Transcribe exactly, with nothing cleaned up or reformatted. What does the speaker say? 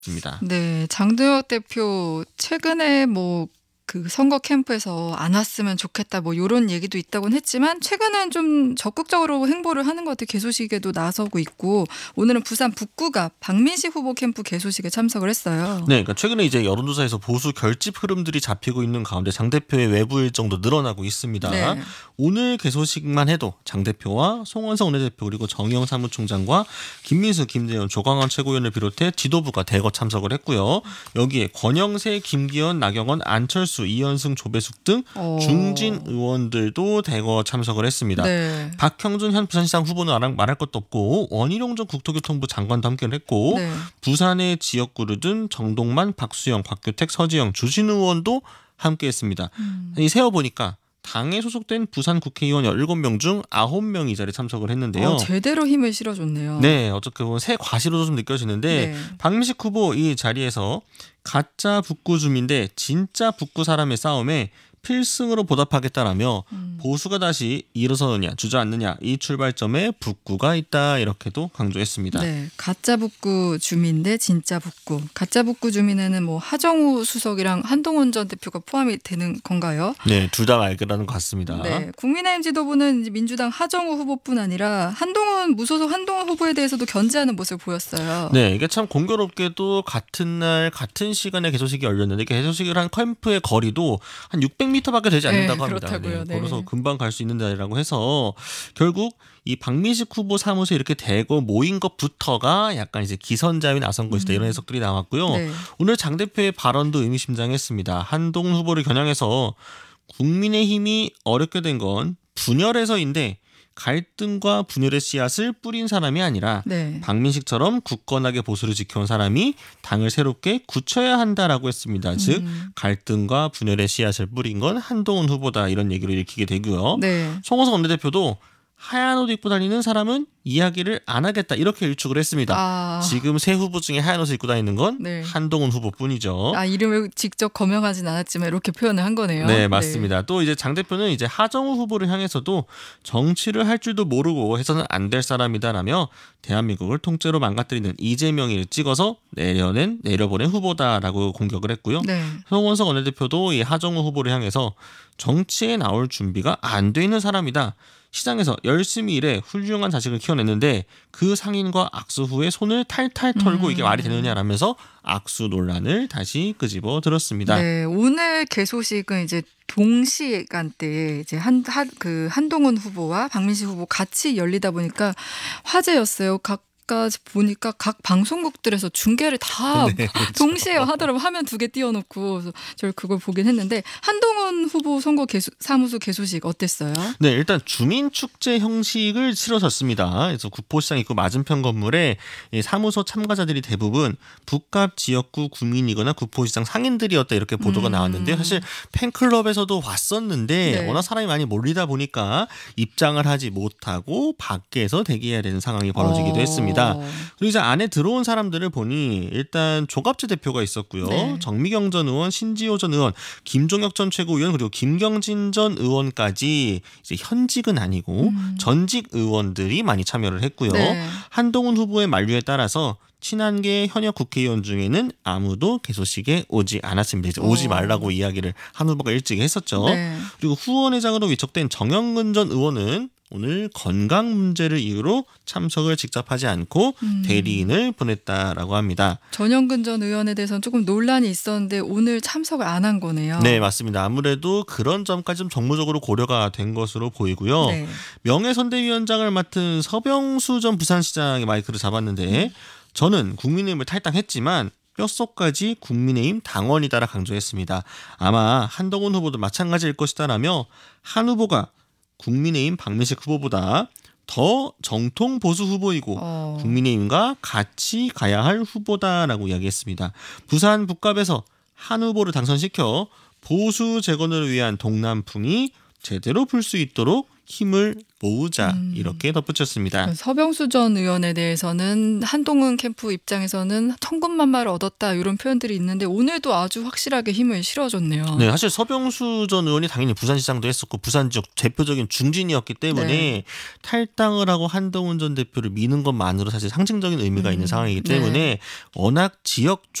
네, 장동혁 대표 최근에 뭐 그 선거 캠프에서 안 왔으면 좋겠다 뭐 요런 얘기도 있다고는 했지만 최근엔 좀 적극적으로 행보를 하는 것 같아요. 개소식에도 나서고 있고 오늘은 부산 북구가 박민식 후보 캠프 개소식에 참석을 했어요. 네, 그러니까 최근에 이제 여론조사에서 보수 결집 흐름들이 잡히고 있는 가운데 장 대표의 외부 일정도 늘어나고 있습니다. 네. 오늘 개소식만 해도 장 대표와 송원석 원내대표 그리고 정의영 사무총장과 김민수, 김재현, 조광원 최고위원을 비롯해 지도부가 대거 참석을 했고요. 여기에 권영세, 김기현, 나경원, 안철수, 이현승, 조배숙 등 어. 중진 의원들도 대거 참석을 했습니다. 네. 박형준 현 부산시장 후보는 말할, 말할 것도 없고 원희룡 전 국토교통부 장관도 함께를 했고 네. 부산의 지역구를 둔 정동만, 박수영, 곽규택, 서지영, 주진우 의원도 함께했습니다. 음. 이 세어보니까 당에 소속된 부산 국회의원 열일곱 명 중 아홉 명이 이 자리에 참석을 했는데요. 어, 제대로 힘을 실어줬네요. 네, 어떻게 보면 새 과시로도 좀 느껴지는데 네. 박민식 후보 이 자리에서 가짜 북구 주민대 진짜 북구 사람의 싸움에 필승으로 보답하겠다라며 음. 보수가 다시 일어서느냐 주저앉느냐 이 출발점에 북구가 있다 이렇게도 강조했습니다. 네, 가짜 북구 주민 대 진짜 북구. 가짜 북구 주민에는 뭐 하정우 수석이랑 한동훈 전 대표가 포함이 되는 건가요? 네, 둘 다 알게라는 것 같습니다. 네, 국민의힘 지도부는 이제 민주당 하정우 후보뿐 아니라 한동훈 무소속 한동훈 후보에 대해서도 견제하는 모습을 보였어요. 네, 이게 참 공교롭게도 같은 날 같은 시간에 개소식이 열렸는데 개소식을 한 캠프의 거리도 한 육백 미터밖에 되지 않는다고 네, 합니다. 그렇다고요. 네. 그래서 금방 갈 수 있는 자리라고 해서 결국 이 박민식 후보 사무소에 이렇게 대거 모인 것부터가 약간 이제 기선제압이 나선 것이다 이런 해석들이 나왔고요. 네. 오늘 장 대표의 발언도 의미심장했습니다. 한동훈 후보를 겨냥해서 국민의힘이 어렵게 된 건 분열해서인데 갈등과 분열의 씨앗을 뿌린 사람이 아니라 네. 박민식처럼 굳건하게 보수를 지켜온 사람이 당을 새롭게 굳혀야 한다라고 했습니다. 즉 음. 갈등과 분열의 씨앗을 뿌린 건 한동훈 후보다 이런 얘기를 읽히게 되고요. 네. 송호석 원내대표도 하얀 옷 입고 다니는 사람은 이야기를 안 하겠다 이렇게 일축을 했습니다. 아. 지금 세 후보 중에 하얀 옷을 입고 다니는 건 네. 한동훈 후보뿐이죠. 아, 이름을 직접 거명하진 않았지만 이렇게 표현을 한 거네요. 네, 맞습니다. 또 이제 장 대표는 이제 하정우 후보를 향해서도 정치를 할 줄도 모르고 해서는 안 될 사람이다라며 대한민국을 통째로 망가뜨리는 이재명이를 찍어서 내려낸 내려보낸 후보다라고 공격을 했고요. 네. 송원석 원내대표도 이 하정우 후보를 향해서 정치에 나올 준비가 안 돼 있는 사람이다. 시장에서 열심히 일해 훌륭한 자식을 키워냈는데 그 상인과 악수 후에 손을 탈탈 털고 음. 이게 말이 되느냐라면서 악수 논란을 다시 끄집어 들었습니다. 네, 오늘 개소식은 이제 동시간대에 이제 한, 한, 그 한동훈 후보와 박민식 후보 같이 열리다 보니까 화제였어요. 각 보니까 각 방송국들에서 중계를 다 네, 그렇죠. 동시에 하더라고요. 화면 두 개 띄워놓고 그래서 저를 그걸 보긴 했는데 한동훈 후보 선거 개수, 사무소 개소식 어땠어요? 네, 일단 주민축제 형식을 치러졌습니다. 그래서 구포시장 입구 맞은편 건물에 이 사무소 참가자들이 대부분 북갑 지역구 구민이거나 구포시장 상인들이었다 이렇게 보도가 음. 나왔는데 사실 팬클럽에서도 왔었는데 네. 워낙 사람이 많이 몰리다 보니까 입장을 하지 못하고 밖에서 대기해야 되는 상황이 벌어지기도 어. 했습니다. 그리고 이제 안에 들어온 사람들을 보니 일단 조갑재 대표가 있었고요. 네. 정미경 전 의원, 신지호 전 의원, 김종혁 전 최고위원 그리고 김경진 전 의원까지 이제 현직은 아니고 음. 전직 의원들이 많이 참여를 했고요. 네. 한동훈 후보의 만류에 따라서 친한계 현역 국회의원 중에는 아무도 개소식에 오지 않았습니다. 이제 오지 어. 말라고 이야기를 한 후보가 일찍 했었죠. 네. 그리고 후원회장으로 위촉된 정영근 전 의원은 오늘 건강 문제를 이유로 참석을 직접 하지 않고 음. 대리인을 보냈다라고 합니다. 전영근 전 의원에 대해서는 조금 논란이 있었는데 오늘 참석을 안 한 거네요. 네, 맞습니다. 아무래도 그런 점까지 좀 정무적으로 고려가 된 것으로 보이고요. 네. 명예선대위원장을 맡은 서병수 전 부산시장의 마이크를 잡았는데 저는 국민의힘을 탈당했지만 뼛속까지 국민의힘 당원이다라 강조했습니다. 아마 한동훈 후보도 마찬가지일 것이다라며 한 후보가 국민의힘 박민식 후보보다 더 정통 보수 후보이고 어. 국민의힘과 같이 가야 할 후보다라고 이야기했습니다. 부산 북갑에서 한 후보를 당선시켜 보수 재건을 위한 동남풍이 제대로 풀 수 있도록 힘을 모으자 음. 이렇게 덧붙였습니다. 서병수 전 의원에 대해서는 한동훈 캠프 입장에서는 천군만마를 얻었다 이런 표현들이 있는데 오늘도 아주 확실하게 힘을 실어줬네요. 네, 사실 서병수 전 의원이 당연히 부산시장도 했었고 부산 지역 대표적인 중진이었기 때문에 네. 탈당을 하고 한동훈 전 대표를 미는 것만으로 사실 상징적인 의미가 음, 있는 상황이기 네. 때문에 워낙 지역